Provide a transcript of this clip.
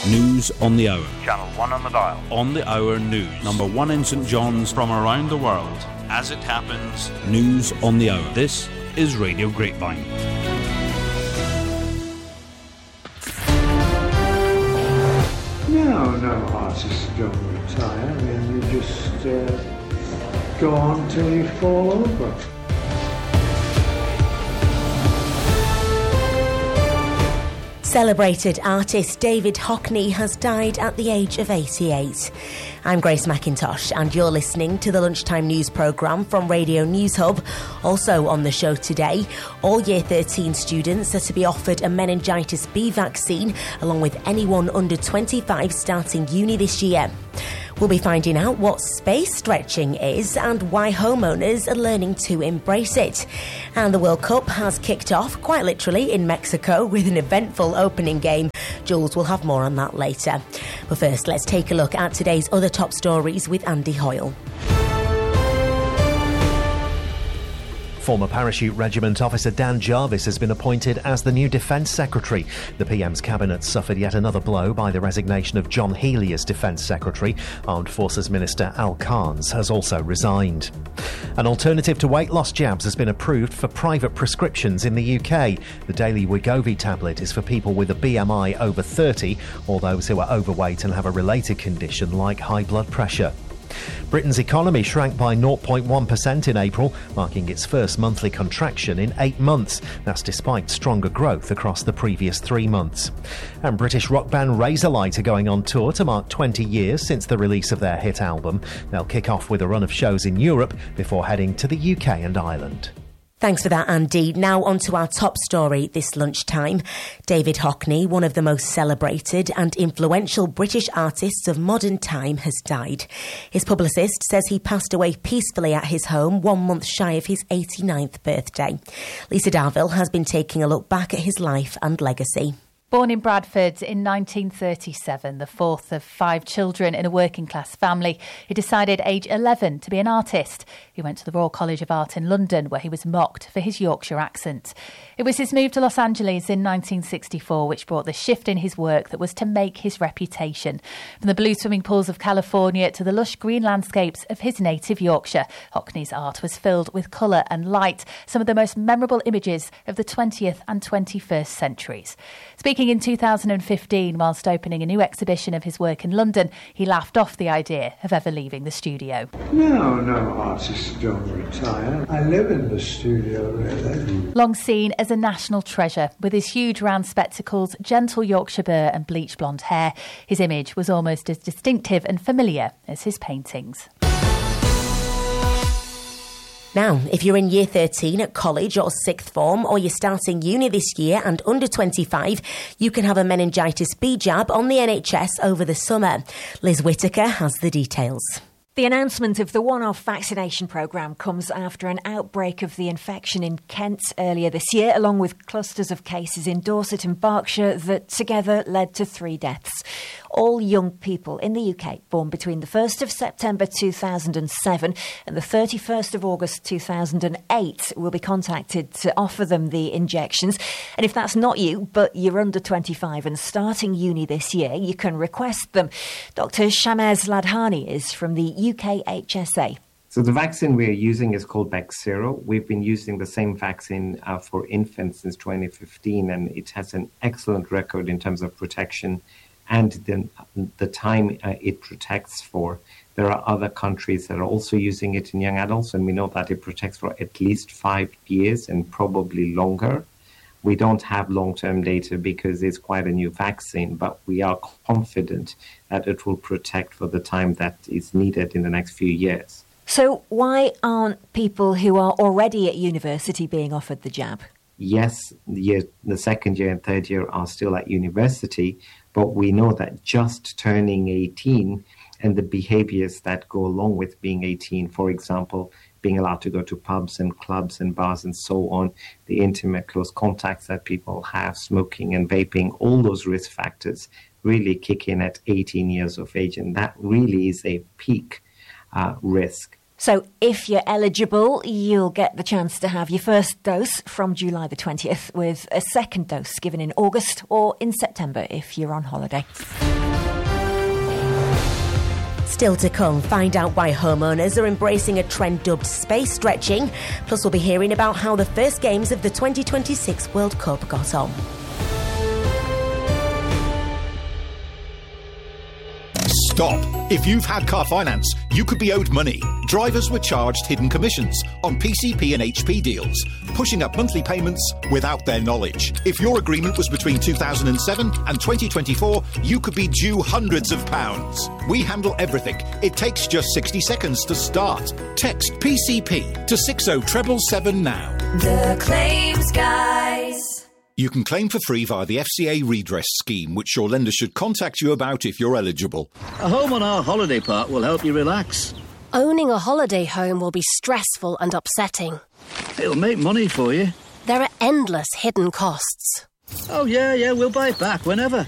News on the hour. Channel 1 on the dial. On the hour news. Number 1 in St John's from around the world. As it happens. News on the hour. This is Radio Grapevine. No artists don't retire. I mean, you just go on till you fall over. Celebrated artist David Hockney has died at the age of 88. I'm Grace McIntosh and you're listening to the Lunchtime News programme from Radio News Hub. Also on the show today, all Year 13 students are to be offered a meningitis B vaccine, along with anyone under 25 starting uni this year. We'll be finding out what space stretching is and why homeowners are learning to embrace it. And the World Cup has kicked off, quite literally, in Mexico with an eventful opening game. Jules will have more on that later. But first, let's take a look at today's other top stories with Andy Hoyle. Former Parachute Regiment officer Dan Jarvis has been appointed as the new Defence Secretary. The PM's cabinet suffered yet another blow by the resignation of John Healey as Defence Secretary. Armed Forces Minister Al Carnes has also resigned. An alternative to weight loss jabs has been approved for private prescriptions in the UK. The daily Wegovy tablet is for people with a BMI over 30 or those who are overweight and have a related condition like high blood pressure. Britain's economy shrank by 0.1% in April, marking its first monthly contraction in 8 months. That's despite stronger growth across the previous 3 months. And British rock band Razorlight are going on tour to mark 20 years since the release of their hit album. They'll kick off with a run of shows in Europe before heading to the UK and Ireland. Thanks for that, Andy. Now on to our top story this lunchtime. David Hockney, one of the most celebrated and influential British artists of modern time, has died. His publicist says he passed away peacefully at his home 1 month shy of his 89th birthday. Lisa Darville has been taking a look back at his life and legacy. Born in Bradford in 1937, the fourth of 5 children in a working-class family, he decided age 11 to be an artist. He went to the Royal College of Art in London, where he was mocked for his Yorkshire accent. It was his move to Los Angeles in 1964 which brought the shift in his work that was to make his reputation. From the blue swimming pools of California to the lush green landscapes of his native Yorkshire, Hockney's art was filled with colour and light, some of the most memorable images of the 20th and 21st centuries. Speaking in 2015, whilst opening a new exhibition of his work in London, he laughed off the idea of ever leaving the studio. No artists don't retire. I live in the studio, really. Long seen as a national treasure, with his huge round spectacles, gentle Yorkshire burr and bleach blonde hair, his image was almost as distinctive and familiar as his paintings. Now, if you're in Year 13 at college or 6th form, or you're starting uni this year and under 25, you can have a meningitis B jab on the NHS over the summer. Liz Whittaker has the details. The announcement of the one-off vaccination programme comes after an outbreak of the infection in Kent earlier this year, along with clusters of cases in Dorset and Berkshire that together led to 3 deaths. All young people in the UK born between the 1st of September 2007 and the 31st of August 2008 will be contacted to offer them the injections. And if that's not you, but you're under 25 and starting uni this year, you can request them. Dr. Shamez Ladhani is from the UK HSA. So the vaccine we are using is called Bexsero. We've been using the same vaccine for infants since 2015, and it has an excellent record in terms of protection and the time it protects for. There are other countries that are also using it in young adults, and we know that it protects for at least 5 years and probably longer. We don't have long-term data because it's quite a new vaccine, but we are confident that it will protect for the time that is needed in the next few years. So why aren't people who are already at university being offered the jab? Yes, the second year and third year are still at university, but we know that just turning 18 and the behaviors that go along with being 18, for example, being allowed to go to pubs and clubs and bars and so on, the intimate close contacts that people have, smoking and vaping, all those risk factors really kick in at 18 years of age. And that really is a peak risk. So if you're eligible, you'll get the chance to have your first dose from July the 20th, with a second dose given in August or in September if you're on holiday. Still to come, find out why homeowners are embracing a trend dubbed space stretching. Plus, we'll be hearing about how the first games of the 2026 World Cup got on. Stop. If you've had car finance, you could be owed money. Drivers were charged hidden commissions on PCP and HP deals, pushing up monthly payments without their knowledge. If your agreement was between 2007 and 2024, you could be due hundreds of pounds. We handle everything. It takes just 60 seconds to start. Text PCP to 60777 now. The Claims Guys. You can claim for free via the FCA redress scheme, which your lender should contact you about if you're eligible. A home on our holiday park will help you relax. Owning a holiday home will be stressful and upsetting. It'll make money for you. There are endless hidden costs. Oh, yeah, we'll buy it back whenever.